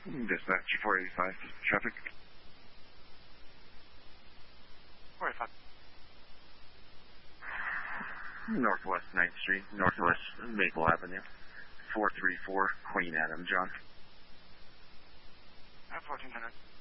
Dispatch 485, traffic. 485. Northwest 9th Street, Northwest Maple Avenue, 434 Queen Adam, John. 1400.